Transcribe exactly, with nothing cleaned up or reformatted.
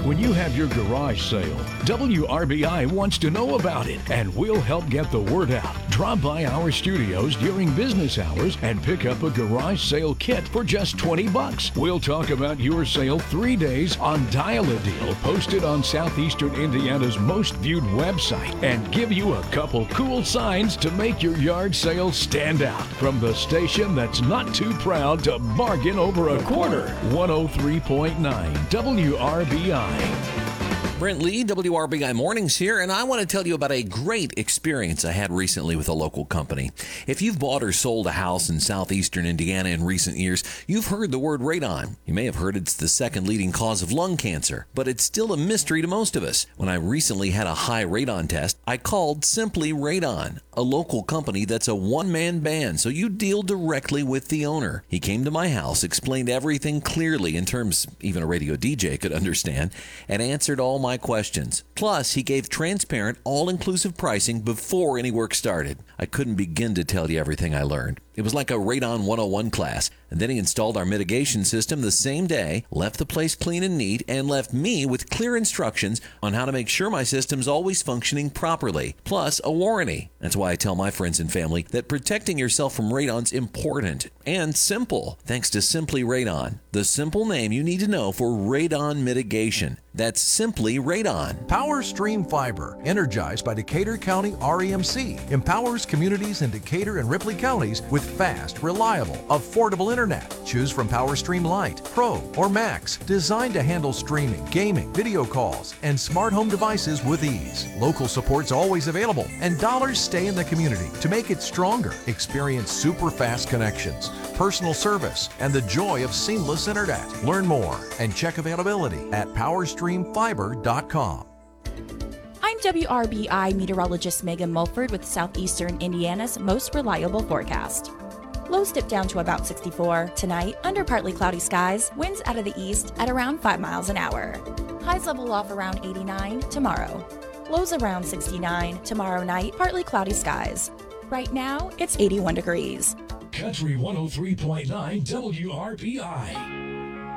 When you have your garage sale, W R B I wants to know about it, and we'll help get the word out. Drop by our studios during business hours and pick up a garage sale kit for just twenty bucks. We'll talk about your sale three days on Dial a Deal, posted on Southeastern Indiana's most viewed website, and give you a couple cool signs to make your yard sale stand out. From the station that's not too proud to bargain over a quarter, one oh three point nine W R B I. Brent Lee, W R B I Mornings here, and I want to tell you about a great experience I had recently with a local company. If you've bought or sold a house in southeastern Indiana in recent years, you've heard the word radon. You may have heard it's the second leading cause of lung cancer, but it's still a mystery to most of us. When I recently had a high radon test, I called Simply Radon, a local company that's a one-man band, so you deal directly with the owner. He came to my house, explained everything clearly in terms even a radio D J could understand, and answered all my questions. Plus, he gave transparent, all-inclusive pricing before any work started. I couldn't begin to tell you everything I learned. It was like a Radon one oh one class. And then he installed our mitigation system the same day, left the place clean and neat, and left me with clear instructions on how to make sure my system's always functioning properly, plus a warranty. That's why I tell my friends and family that protecting yourself from radon's important and simple, thanks to Simply Radon, the simple name you need to know for radon mitigation. That's Simply Radon. PowerStream Fiber, energized by Decatur County R E M C, empowers communities in Decatur and Ripley counties with fast, reliable, affordable internet. Choose from PowerStream Lite, Pro, or Max, designed to handle streaming, gaming, video calls, and smart home devices with ease. Local support's always available, and dollars stay in the community to make it stronger. Experience super fast connections, personal service, and the joy of seamless internet. Learn more and check availability at power stream fiber dot com. I'm W R B I meteorologist Megan Mulford with Southeastern Indiana's most reliable forecast. Lows dip down to about sixty-four. Tonight, under partly cloudy skies, winds out of the east at around five miles an hour. Highs level off around eighty-nine tomorrow. Lows around sixty-nine. Tomorrow night, partly cloudy skies. Right now, it's eighty-one degrees. Country one oh three point nine W R B I.